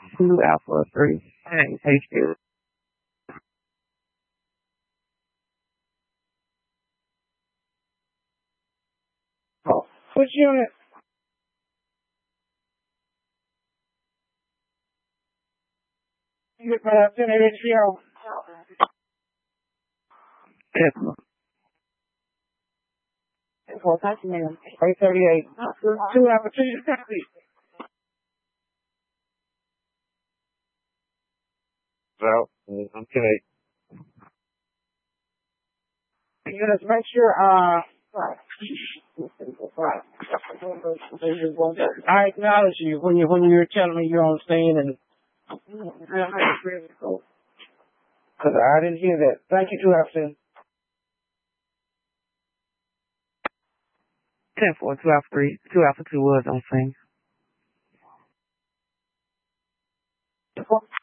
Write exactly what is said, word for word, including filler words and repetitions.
two Alpha three. Hey, hey, Spirit. Oh, which unit? You get my ten H P O. Tesla. Four touch man. eight thirty-eight. Two Alpha two. Well, okay. Units, make sure, uh, I acknowledge you when you when you're telling me you're on scene, and because I didn't hear that. Thank you, two Alpha ten four, two Alpha three, two Alpha two was on scene.